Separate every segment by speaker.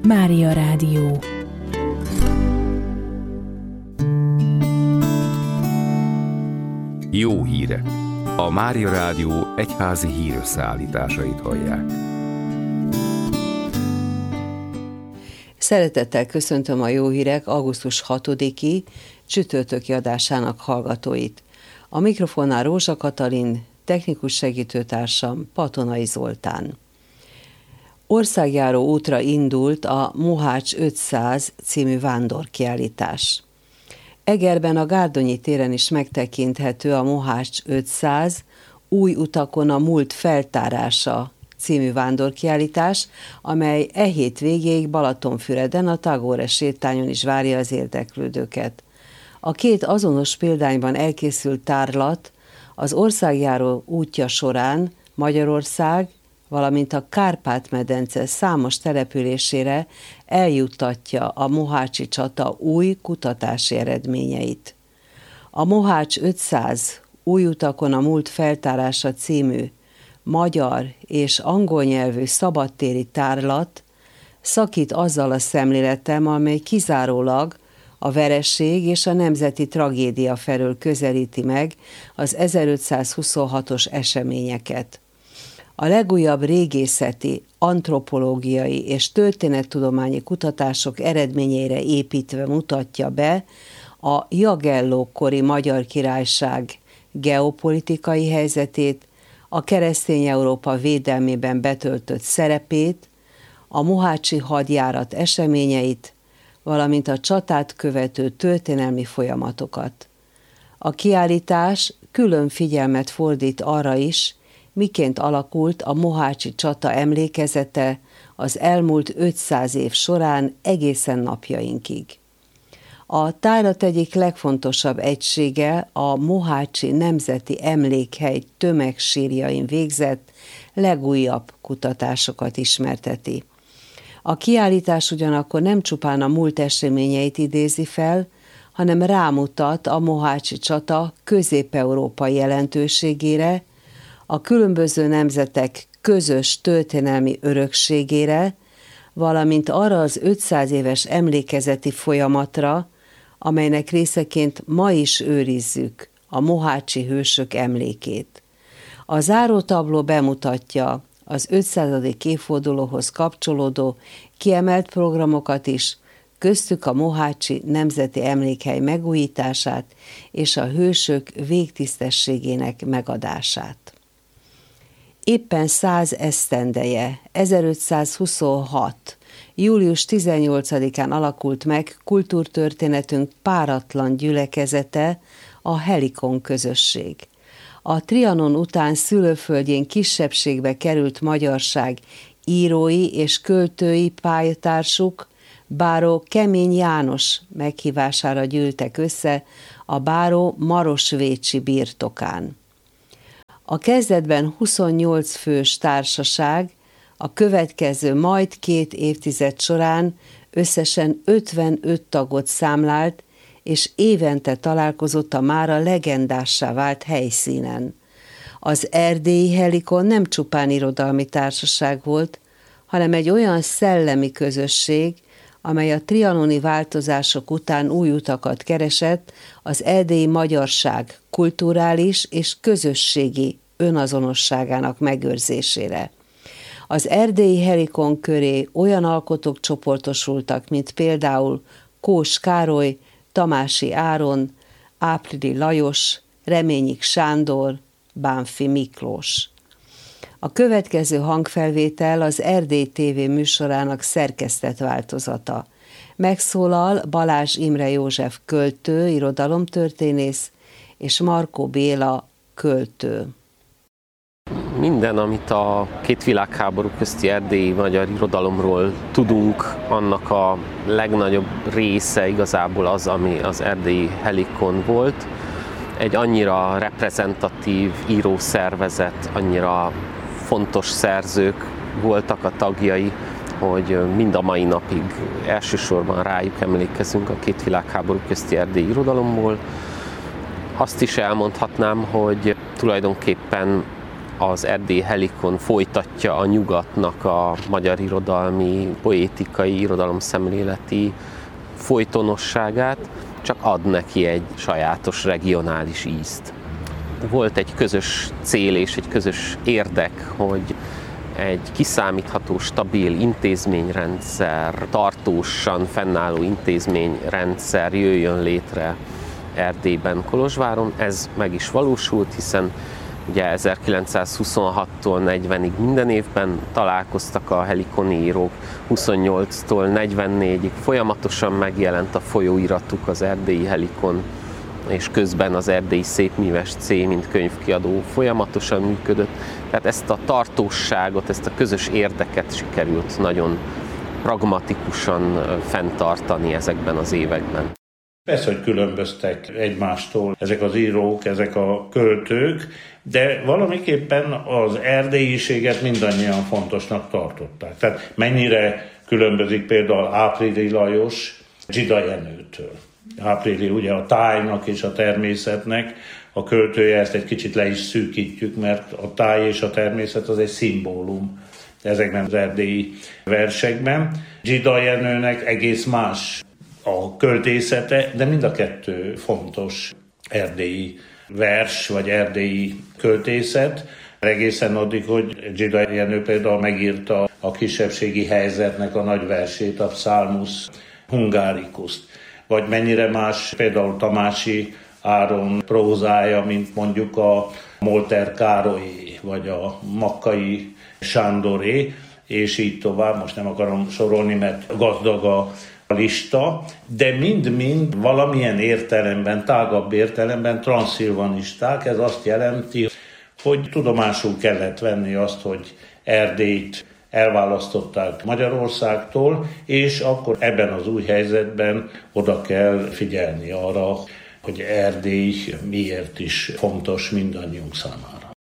Speaker 1: Mária Rádió.
Speaker 2: Jó hírek! A Mária Rádió egyházi hírösszeállításait hallják.
Speaker 3: Szeretettel köszöntöm a Jó hírek augusztus 6-i csütörtöki adásának hallgatóit. A mikrofonnál Rózsa Katalin, technikus segítőtársam Patonai Zoltán. Országjáró útra indult a Mohács 500 című vándorkiállítás. Egerben a Gárdonyi téren is megtekinthető a Mohács 500 új utakon a múlt feltárása című vándorkiállítás, amely e hét végéig Balatonfüreden a Tagore sétányon is várja az érdeklődőket. A két azonos példányban elkészült tárlat az országjáró útja során Magyarország, valamint a Kárpát-medence számos településére eljuttatja a mohácsi csata új kutatási eredményeit. A Mohács 500 új utakon a múlt feltárása című magyar és angol nyelvű szabadtéri tárlat szakít azzal a szemléletem, amely kizárólag a vereség és a nemzeti tragédia felől közelíti meg az 1526-os eseményeket. A legújabb régészeti, antropológiai és történettudományi kutatások eredményeire építve mutatja be a Jagelló-kori Magyar Királyság geopolitikai helyzetét, a keresztény Európa védelmében betöltött szerepét, a mohácsi hadjárat eseményeit, valamint a csatát követő történelmi folyamatokat. A kiállítás külön figyelmet fordít arra is, miként alakult a mohácsi csata emlékezete az elmúlt 500 év során egészen napjainkig. A tárlat egyik legfontosabb egysége a Mohácsi Nemzeti Emlékhely tömegsírjain végzett legújabb kutatásokat ismerteti. A kiállítás ugyanakkor nem csupán a múlt eseményeit idézi fel, hanem rámutat a mohácsi csata közép-európai jelentőségére, a különböző nemzetek közös történelmi örökségére, valamint arra az 500 éves emlékezeti folyamatra, amelynek részeként ma is őrizzük a mohácsi hősök emlékét. A zárótabló bemutatja az 500. évfordulóhoz kapcsolódó kiemelt programokat is, köztük a Mohácsi Nemzeti Emlékhely megújítását és a hősök végtisztességének megadását. Éppen 100 esztendeje, 1526. július 18-án alakult meg kultúrtörténetünk páratlan gyülekezete, a Helikon közösség. A Trianon után szülőföldjén kisebbségbe került magyarság írói és költői pályatársuk, báró Kemény János meghívására gyűltek össze a báró Marosvécsi birtokán. A kezdetben 28 fős társaság a következő majd 2 évtized során összesen 55 tagot számlált, és évente találkozott a mára legendássá vált helyszínen. Az erdélyi Helikon nem csupán irodalmi társaság volt, hanem egy olyan szellemi közösség, amely a trianoni változások után új utakat keresett az erdélyi magyarság kulturális és közösségi önazonosságának megőrzésére. Az erdélyi Helikon köré olyan alkotók csoportosultak, mint például Kós Károly, Tamási Áron, Áprili Lajos, Reményik Sándor, Bánfi Miklós. A következő hangfelvétel az Erdély TV műsorának szerkesztett változata. Megszólal Balázs Imre József költő, irodalomtörténész, és Markó Béla költő.
Speaker 4: Minden, amit a két világháború közti erdélyi magyar irodalomról tudunk, annak a legnagyobb része igazából az, ami az erdélyi Helikon volt. Egy annyira reprezentatív írószervezet, annyira fontos szerzők voltak a tagjai, hogy mind a mai napig elsősorban rájuk emlékezünk a két világháború közti erdélyi irodalomból. Azt is elmondhatnám, hogy tulajdonképpen az erdélyi Helikon folytatja a nyugatnak a magyar irodalmi, poétikai, irodalomszemléleti folytonosságát, csak ad neki egy sajátos regionális ízt. Volt egy közös cél és egy közös érdek, hogy egy kiszámítható, stabil intézményrendszer, tartósan fennálló intézményrendszer jöjjön létre Erdélyben, Kolozsváron. Ez meg is valósult, hiszen ugye 1926-tól 40-ig minden évben találkoztak a helikoni írók, 28-tól 44-ig folyamatosan megjelent a folyóiratuk, az Erdélyi Helikon, és közben az Erdélyi Szépmíves C, mint könyvkiadó folyamatosan működött. Tehát ezt a tartósságot, ezt a közös érdeket sikerült nagyon pragmatikusan fenntartani ezekben az években.
Speaker 1: Persze, hogy különböztek egymástól ezek az írók, ezek a költők, de valamiképpen az erdélyiséget mindannyian fontosnak tartották. Tehát mennyire különbözik például Áprili Lajos Dzsida Jenőtől. Áprili ugye a tájnak és a természetnek a költője, ezt egy kicsit le is szűkítjük, mert a táj és a természet az egy szimbólum ezekben az erdélyi versekben. Dzsida Jenőnek egész más a költészete, de mind a kettő fontos erdélyi vers, vagy erdélyi költészet. Egészen addig, hogy Dzsida Jenő például megírta a kisebbségi helyzetnek a nagy versét, a Psalmus Hungaricust. Vagy mennyire más például Tamási Áron prózája, mint mondjuk a Molter Károlyé, vagy a Makkai Sándoré, és így tovább. Most nem akarom sorolni, mert gazdag a lista, de mind-mind valamilyen értelemben, tágabb értelemben transzilvanisták. Ez azt jelenti, hogy tudomásul kellett venni azt, hogy Erdélyt elválasztották Magyarországtól, és akkor ebben az új helyzetben oda kell figyelni arra, hogy Erdély miért is fontos mindannyiunk számára.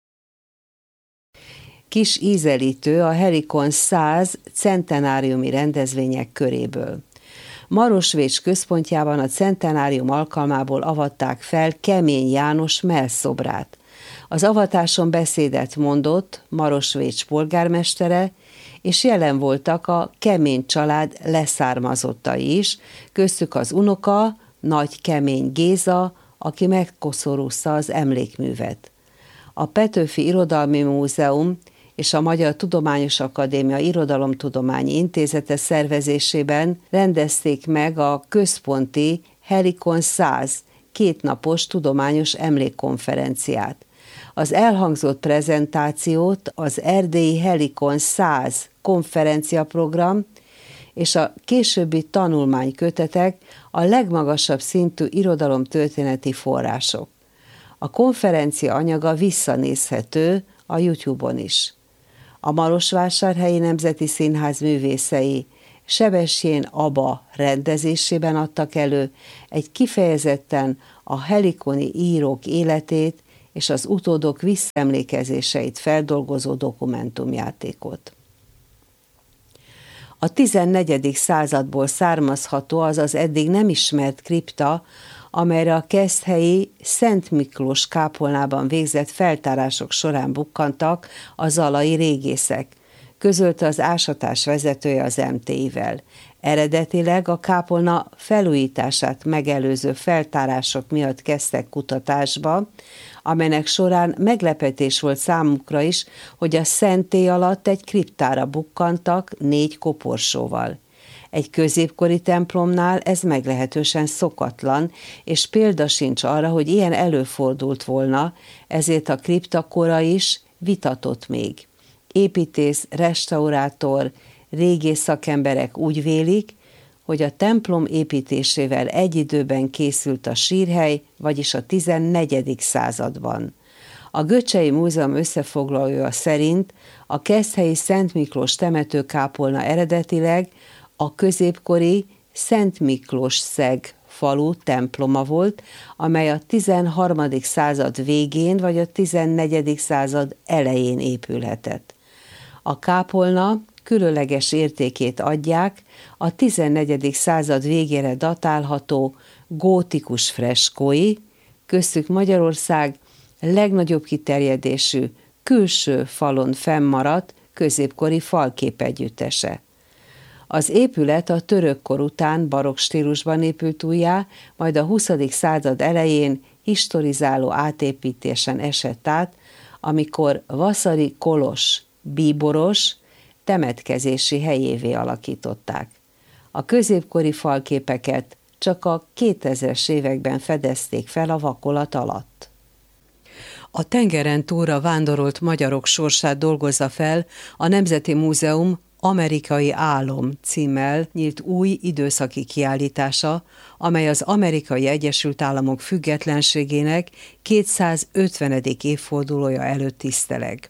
Speaker 3: Kis ízelítő a Helikon 100 centenáriumi rendezvények köréből. Marosvécs központjában a centenárium alkalmából avatták fel Kemény János mellszobrát. Az avatáson beszédet mondott Marosvécs polgármestere, és jelen voltak a Kemény család leszármazottai is, köztük az unoka, Nagy Kemény Géza, aki megkoszorúzta az emlékművet. A Petőfi Irodalmi Múzeum és a Magyar Tudományos Akadémia Irodalomtudományi Intézete szervezésében rendezték meg a központi Helikon 100 kétnapos tudományos emlékkonferenciát. Az elhangzott prezentációt az Erdélyi Helikon 100 konferenciaprogram és a későbbi tanulmánykötetek a legmagasabb szintű irodalomtörténeti források. A konferencia anyaga visszanézhető a YouTube-on is. A Marosvásárhelyi Nemzeti Színház művészei Sebestyén Aba rendezésében adtak elő egy kifejezetten a helikoni írók életét és az utódok visszaemlékezéseit feldolgozó dokumentumjátékot. A 14. századból származható, azaz eddig nem ismert kripta, amelyre a keszthelyi Szent Miklós kápolnában végzett feltárások során bukkantak a zalai régészek, közölte az ásatás vezetője az MTI-vel. Eredetileg a kápolna felújítását megelőző feltárások miatt kezdtek kutatásba, amelynek során meglepetés volt számukra is, hogy a szentély alatt egy kriptára bukkantak 4 koporsóval. Egy középkori templomnál ez meglehetősen szokatlan, és példa sincs arra, hogy ilyen előfordult volna, ezért a kripta kora is vitatott még. Építész, restaurátor, régész szakemberek úgy vélik, hogy a templom építésével egy időben készült a sírhely, vagyis a 14. században. A Göcsei Múzeum összefoglalója szerint a keszthelyi Szent Miklós temetőkápolna eredetileg a középkori Szent Miklós-szeg falu temploma volt, amely a 13. század végén vagy a 14. század elején épülhetett. A kápolna különleges értékét adják a 14. század végére datálható gótikus freskói, köztük Magyarország legnagyobb kiterjedésű külső falon fennmaradt középkori falkép együttese. Az épület a török kor után barokk stílusban épült újjá, majd a 20. század elején historizáló átépítésen esett át, amikor Vasari Kolos bíboros temetkezési helyévé alakították. A középkori falképeket csak a 2000-es években fedezték fel a vakolat alatt. A tengeren túlra vándorolt magyarok sorsát dolgozza fel a Nemzeti Múzeum Amerikai Álom címmel nyílt új időszaki kiállítása, amely az Amerikai Egyesült Államok függetlenségének 250. évfordulója előtt tiszteleg.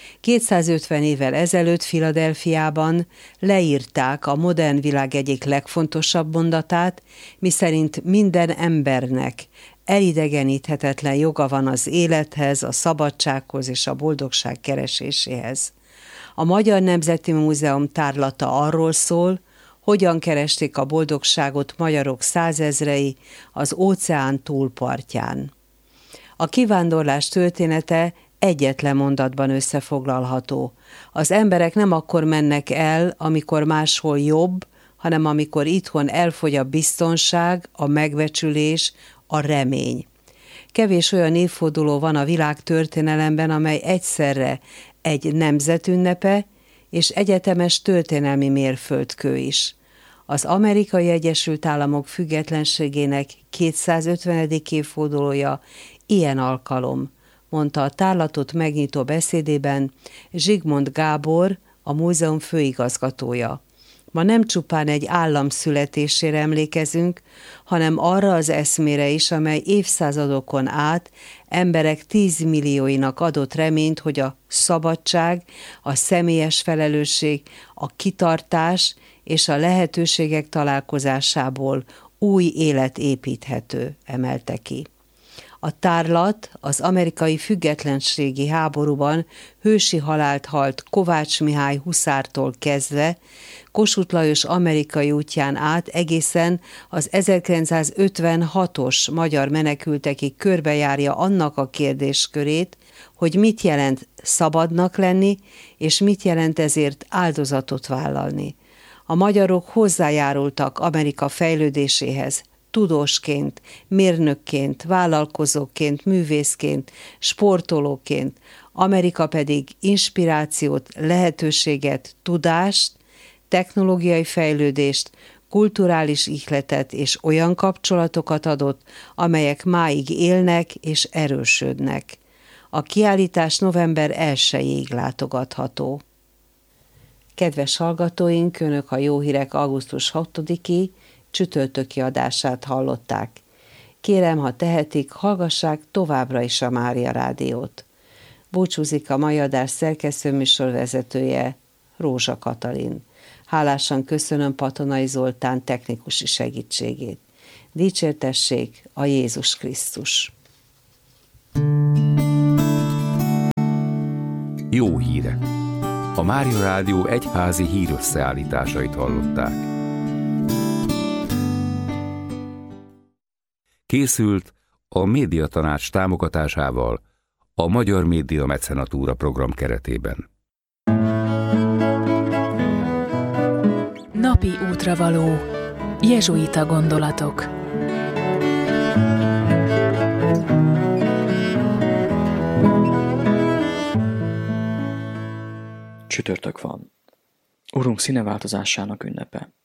Speaker 3: 250 évvel ezelőtt Philadelphiában leírták a modern világ egyik legfontosabb mondatát, miszerint minden embernek elidegeníthetetlen joga van az élethez, a szabadsághoz és a boldogság kereséséhez. A Magyar Nemzeti Múzeum tárlata arról szól, hogyan keresték a boldogságot magyarok százezrei az óceán túlpartján. A kivándorlás története egyetlen mondatban összefoglalható. Az emberek nem akkor mennek el, amikor máshol jobb, hanem amikor itthon elfogy a biztonság, a megbecsülés, a remény. Kevés olyan évforduló van a világ történelemben, amely egyszerre egy nemzetünnepe és egyetemes történelmi mérföldkő is. Az Amerikai Egyesült Államok függetlenségének 250. évfordulója ilyen alkalom, mondta a tárlatot megnyitó beszédében Zsigmond Gábor, a múzeum főigazgatója. Ma nem csupán egy állam születésére emlékezünk, hanem arra az eszmére is, amely évszázadokon át emberek 10 millióinak adott reményt, hogy a szabadság, a személyes felelősség, a kitartás és a lehetőségek találkozásából új élet építhető, emelte ki. A tárlat az amerikai függetlenségi háborúban hősi halált halt Kovács Mihály huszártól kezdve, Kossuth Lajos amerikai útján át egészen az 1956-os magyar menekültekig körbejárja annak a kérdéskörét, hogy mit jelent szabadnak lenni, és mit jelent ezért áldozatot vállalni. A magyarok hozzájárultak Amerika fejlődéséhez, tudósként, mérnökként, vállalkozóként, művészként, sportolóként, Amerika pedig inspirációt, lehetőséget, tudást, technológiai fejlődést, kulturális ihletet és olyan kapcsolatokat adott, amelyek máig élnek és erősödnek. A kiállítás november 1-ig látogatható. Kedves hallgatóink, Önök a Jó Hírek augusztus 6-i csütörtöki adását hallották. Kérem, ha tehetik, hallgassák továbbra is a Mária Rádiót. Búcsúzik a mai adás szerkesztő műsorvezetője, Rózsa Katalin. Hálásan köszönöm Patonai Zoltán technikusi segítségét. Dicsértessék a Jézus Krisztus!
Speaker 2: Jó hírek! A Mária Rádió egyházi hírösszeállításait hallották. Készült a Médiatanács támogatásával a Magyar Média Mecenatúra program keretében.
Speaker 5: Napi útravaló. Jezsuita gondolatok.
Speaker 6: Csütörtök van. Urunk színeváltozásának ünnepe.